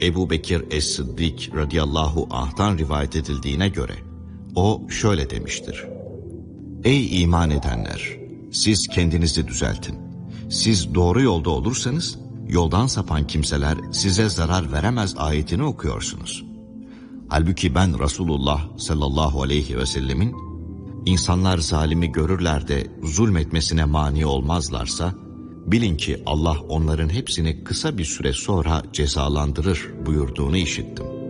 Ebu Bekir Es-Sıddik radıyallahu anh'tan rivayet edildiğine göre o şöyle demiştir: Ey iman edenler! Siz kendinizi düzeltin. Siz doğru yolda olursanız yoldan sapan kimseler size zarar veremez ayetini okuyorsunuz. Halbuki ben Resulullah sallallahu aleyhi ve sellemin insanlar zalimi görürler de zulmetmesine mani olmazlarsa bilin ki Allah onların hepsini kısa bir süre sonra cezalandırır buyurduğunu işittim.